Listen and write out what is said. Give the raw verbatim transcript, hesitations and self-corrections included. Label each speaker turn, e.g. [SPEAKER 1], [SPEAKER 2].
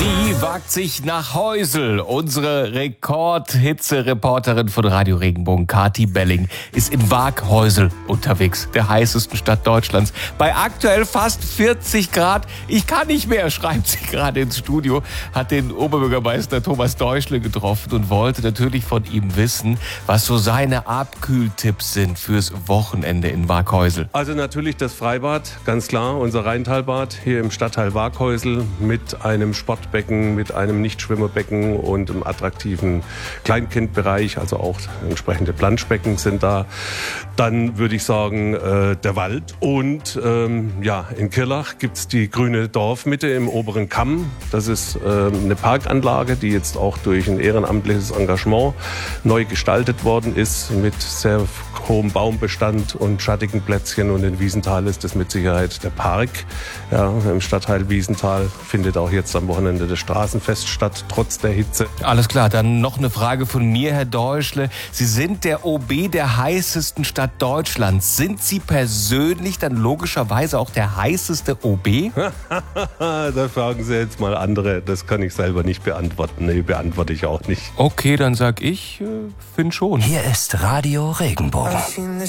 [SPEAKER 1] Sie wagt sich nach Heusel. Unsere Rekordhitze-Reporterin von Radio Regenbogen, Kathi Belling, ist in Waaghäusel unterwegs, der heißesten Stadt Deutschlands. Bei aktuell fast vierzig Grad. Ich kann nicht mehr, schreibt sie gerade ins Studio. Hat den Oberbürgermeister Thomas Deuschle getroffen und wollte natürlich von ihm wissen, was so seine Abkühltipps sind fürs Wochenende in Waaghäusel.
[SPEAKER 2] Also natürlich das Freibad, ganz klar, unser Rheintalbad hier im Stadtteil Waaghäusel mit einem Sportbecken, mit einem Nichtschwimmerbecken und einem attraktiven Kleinkindbereich, also auch entsprechende Planschbecken sind da. Dann würde ich sagen, äh, der Wald und ähm, ja, in Kirlach gibt's die grüne Dorfmitte im oberen Kamm. Das ist äh, eine Parkanlage, die jetzt auch durch ein ehrenamtliches Engagement neu gestaltet worden ist mit sehr hohem Baumbestand und schattigen Plätzchen, und in Wiesenthal ist das mit Sicherheit der Park. Ja, im Stadtteil Wiesenthal findet auch jetzt am Wochenende das Straßenfest statt, trotz der Hitze.
[SPEAKER 1] Alles klar, dann noch eine Frage von mir, Herr Deuschle. Sie sind der O B der heißesten Stadt Deutschlands. Sind Sie persönlich dann logischerweise auch der heißeste O B?
[SPEAKER 2] Da fragen Sie jetzt mal andere. Das kann ich selber nicht beantworten. Nee, beantworte ich auch nicht.
[SPEAKER 1] Okay, dann sag ich, äh, find schon.
[SPEAKER 3] Hier ist Radio Regenbogen.